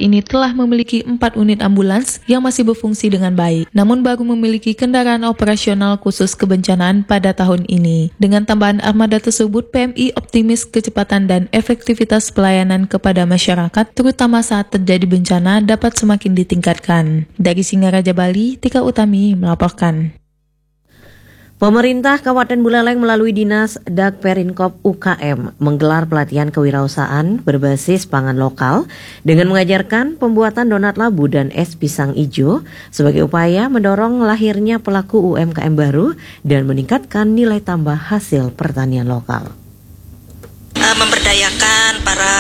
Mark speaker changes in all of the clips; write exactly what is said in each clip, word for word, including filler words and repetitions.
Speaker 1: ini telah memiliki empat unit ambulans yang masih berfungsi dengan baik, namun baru memiliki kendaraan operasional khusus kebencanaan pada tahun ini. Dengan tambahan armada tersebut, P M I optimis kecepatan dan efektivitas pelayanan kepada masyarakat, terutama saat terjadi bencana, dapat semakin ditingkatkan. Dari Singaraja, Bali, Tika Utami melaporkan.
Speaker 2: Pemerintah Kabupaten Buleleng melalui Dinas Dakperinkop U K M menggelar pelatihan kewirausahaan berbasis pangan lokal dengan mengajarkan pembuatan donat labu dan es pisang ijo sebagai upaya mendorong lahirnya pelaku U M K M baru dan meningkatkan nilai tambah hasil pertanian lokal.
Speaker 3: Memberdayakan para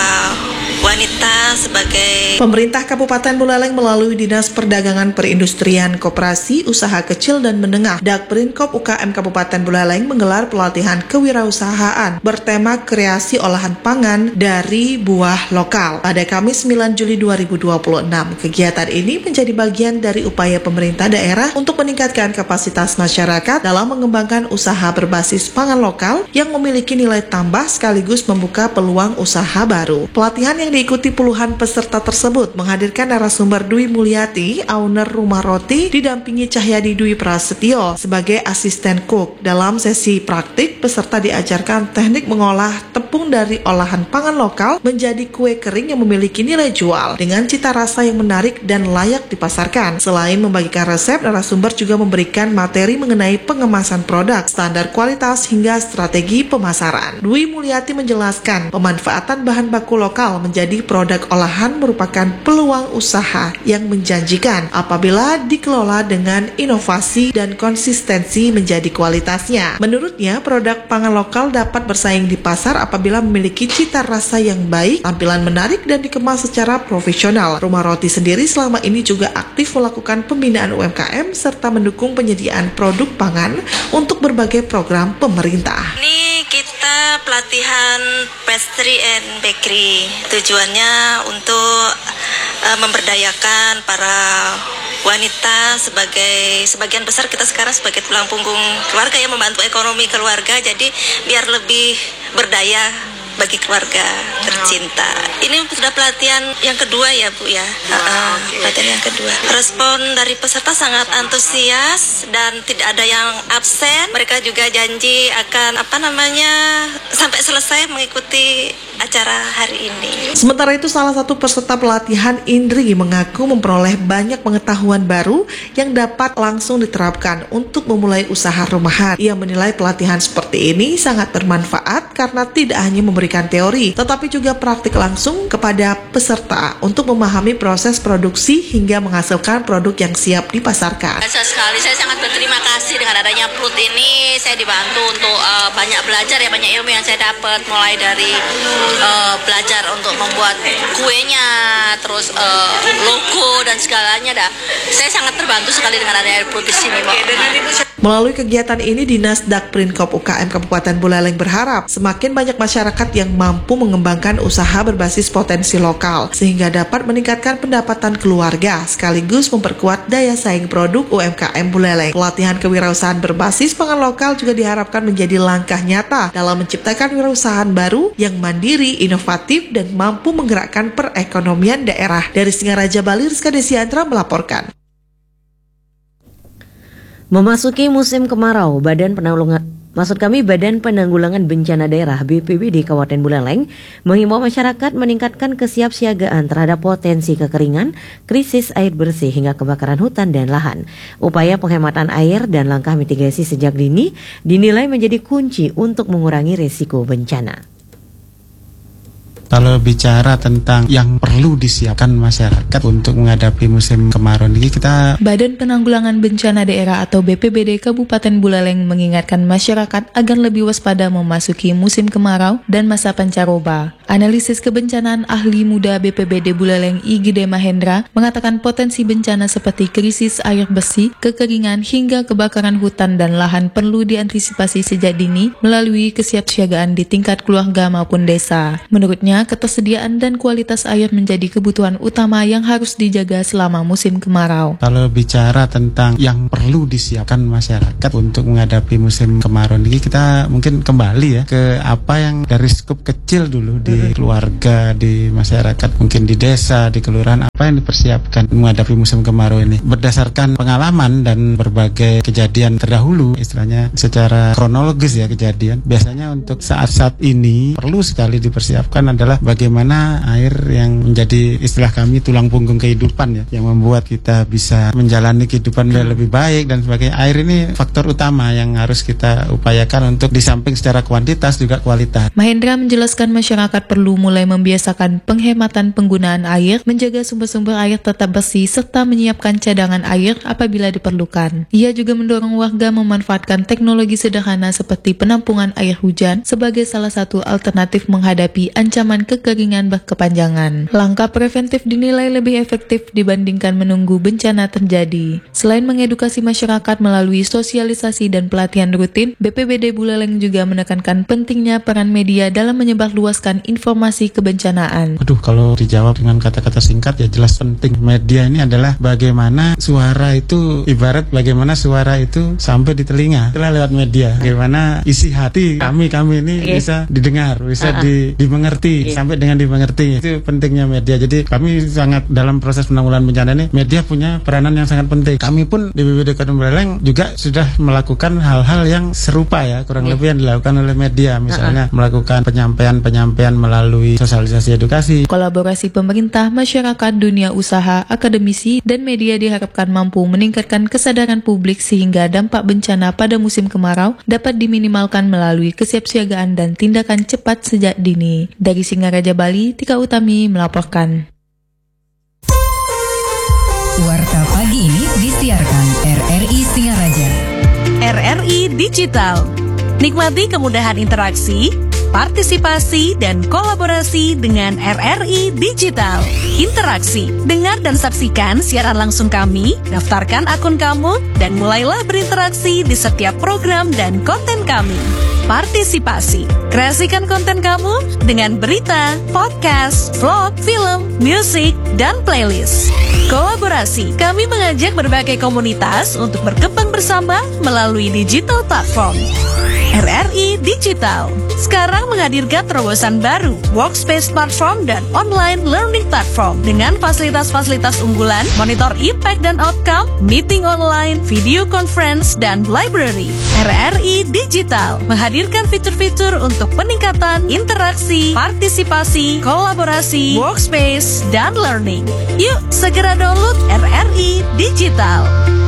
Speaker 3: wanita sebagai
Speaker 4: Pemerintah Kabupaten Buleleng melalui Dinas Perdagangan Perindustrian Koperasi Usaha Kecil dan Menengah Dakperinkop U K M Kabupaten Buleleng menggelar pelatihan kewirausahaan bertema kreasi olahan pangan dari buah lokal pada Kamis sembilan Juli dua ribu dua puluh enam. Kegiatan ini menjadi bagian dari upaya pemerintah daerah untuk meningkatkan kapasitas masyarakat dalam mengembangkan usaha berbasis pangan lokal yang memiliki nilai tambah sekaligus membuka peluang usaha baru. Pelatihan yang diikuti puluhan peserta tersebut menghadirkan narasumber Dwi Mulyati, owner Rumah Roti, didampingi Cahyadi Dwi Prasetyo sebagai asisten cook. Dalam sesi praktik, peserta diajarkan teknik mengolah tepung dari olahan pangan lokal menjadi kue kering yang memiliki nilai jual dengan cita rasa yang menarik dan layak dipasarkan. Selain membagikan resep, narasumber juga memberikan materi mengenai pengemasan produk, standar kualitas hingga strategi pemasaran. Dwi Mulyati menjelaskan pemanfaatan bahan baku lokal menjadi produk olahan merupakan peluang usaha yang menjanjikan apabila dikelola dengan inovasi dan konsistensi menjadi kualitasnya. Menurutnya, produk pangan lokal dapat bersaing di pasar apabila memiliki cita rasa yang baik, tampilan menarik, dan dikemas secara profesional. Rumah Roti sendiri selama ini juga aktif melakukan pembinaan U M K M serta mendukung penyediaan produk pangan untuk berbagai program pemerintah.
Speaker 3: Ini kita pelatihan pastry and bakery. Tujuannya untuk uh, memberdayakan para wanita sebagai sebagian besar kita sekarang sebagai tulang punggung keluarga yang membantu ekonomi keluarga, jadi biar lebih berdaya bagi keluarga tercinta. Ini sudah pelatihan yang kedua ya Bu ya. Nah, uh, okay. Pelatihan yang kedua. Respon dari peserta sangat antusias dan tidak ada yang absen. Mereka juga janji akan apa namanya sampai selesai mengikuti acara hari ini.
Speaker 4: Sementara itu, salah satu peserta pelatihan, Indri, mengaku memperoleh banyak pengetahuan baru yang dapat langsung diterapkan untuk memulai usaha rumahan. Ia menilai pelatihan seperti ini sangat bermanfaat karena tidak hanya memberikan teori, tetapi juga praktik langsung kepada peserta untuk memahami proses produksi hingga menghasilkan produk yang siap dipasarkan.
Speaker 3: Biasa sekali, saya sangat berterima kasih dengan adanya P L U T ini. Saya dibantu untuk uh, banyak belajar ya, banyak ilmu yang saya dapat, mulai dari uh, belajar untuk membuat kuenya, terus uh, logo dan segalanya dah. Saya sangat terbantu sekali dengan adanya P L U T di sini.
Speaker 4: Melalui kegiatan ini, Dinas Dakperinkop U K M Kabupaten Buleleng berharap semakin banyak masyarakat yang mampu mengembangkan usaha berbasis potensi lokal sehingga dapat meningkatkan pendapatan keluarga sekaligus memperkuat daya saing produk U M K M Buleleng. Pelatihan kewirausahaan berbasis pangan lokal juga diharapkan menjadi langkah nyata dalam menciptakan wirausahaan baru yang mandiri, inovatif, dan mampu menggerakkan perekonomian daerah. Dari Singaraja, Bali, Rizka Desiandra melaporkan.
Speaker 2: Memasuki musim kemarau, Badan Penanggulangan Maksud kami Badan Penanggulangan Bencana Daerah B P B D Kabupaten Buleleng menghimbau masyarakat meningkatkan kesiapsiagaan terhadap potensi kekeringan, krisis air bersih hingga kebakaran hutan dan lahan. Upaya penghematan air dan langkah mitigasi sejak dini dinilai menjadi kunci untuk mengurangi risiko bencana.
Speaker 5: Kalau bicara tentang yang perlu disiapkan masyarakat untuk menghadapi musim kemarau ini, kita
Speaker 1: Badan Penanggulangan Bencana Daerah atau B P B D Kabupaten Buleleng mengingatkan masyarakat agar lebih waspada memasuki musim kemarau dan masa pancaroba. Analisis kebencanaan ahli muda B P B D Buleleng I Gede Mahendra mengatakan potensi bencana seperti krisis air bersih, kekeringan hingga kebakaran hutan dan lahan perlu diantisipasi sejak dini melalui kesiapsiagaan di tingkat keluarga maupun desa. Menurutnya, mana ketersediaan dan kualitas air menjadi kebutuhan utama yang harus dijaga selama musim kemarau.
Speaker 5: Kalau bicara tentang yang perlu disiapkan masyarakat untuk menghadapi musim kemarau ini, kita mungkin kembali ya ke apa yang dari skup kecil dulu di keluarga, di masyarakat, mungkin di desa, di kelurahan, apa yang dipersiapkan menghadapi musim kemarau ini. Berdasarkan pengalaman dan berbagai kejadian terdahulu, istilahnya secara kronologis ya kejadian, biasanya untuk saat-saat ini perlu sekali dipersiapkan adalah bagaimana air yang menjadi istilah kami tulang punggung kehidupan ya, yang membuat kita bisa menjalani kehidupan hmm. lebih baik dan sebagainya. Air ini faktor utama yang harus kita upayakan untuk di samping secara kuantitas juga kualitas.
Speaker 1: Mahendra menjelaskan masyarakat perlu mulai membiasakan penghematan penggunaan air, menjaga sumber-sumber air tetap bersih serta menyiapkan cadangan air apabila diperlukan. Ia juga mendorong warga memanfaatkan teknologi sederhana seperti penampungan air hujan sebagai salah satu alternatif menghadapi ancaman kekeringan berkepanjangan. Langkah preventif dinilai lebih efektif dibandingkan menunggu bencana terjadi. Selain mengedukasi masyarakat melalui sosialisasi dan pelatihan rutin, B P B D Buleleng juga menekankan pentingnya peran media dalam menyebarluaskan informasi kebencanaan.
Speaker 5: Aduh, kalau dijawab dengan kata-kata singkat ya jelas penting. Media ini adalah bagaimana suara itu, ibarat bagaimana suara itu sampai di telinga. Itulah lewat media. Bagaimana isi hati kami-kami ini okay. bisa didengar, bisa uh-uh. di, dimengerti, okay. sampai dengan dimengerti. Itu pentingnya media. Jadi kami sangat dalam proses penanggulangan bencana ini, media punya peranan yang sangat penting. Kami pun di B P B D Kabupaten Buleleng juga sudah melakukan hal-hal yang serupa ya, kurang okay. lebih yang dilakukan oleh media. Misalnya uh-uh. melakukan penyampaian-penyampaian melalui sosialisasi edukasi.
Speaker 1: Kolaborasi pemerintah, masyarakat, dunia usaha, akademisi, dan media diharapkan mampu meningkatkan kesadaran publik sehingga dampak bencana pada musim kemarau dapat diminimalkan melalui kesiapsiagaan dan tindakan cepat sejak dini. Dari Singaraja, Bali, Tika Utami melaporkan.
Speaker 6: Warta pagi ini disiarkan R R I Singaraja. R R I Digital. Nikmati kemudahan interaksi, partisipasi, dan kolaborasi dengan R R I Digital. Interaksi, dengar dan saksikan siaran langsung kami, daftarkan akun kamu, dan mulailah berinteraksi di setiap program dan konten kami. Partisipasi, kreasikan konten kamu dengan berita, podcast, vlog, film, musik, dan playlist. Kolaborasi, kami mengajak berbagai komunitas untuk berkembang bersama melalui digital platform. R R I Digital sekarang menghadirkan terobosan baru, workspace platform dan online learning platform dengan fasilitas-fasilitas unggulan, monitor impact dan outcome, meeting online, video conference, dan library. R R I Digital menghadirkan fitur-fitur untuk peningkatan interaksi, partisipasi, kolaborasi, workspace, dan learning. Yuk segera download R R I Digital.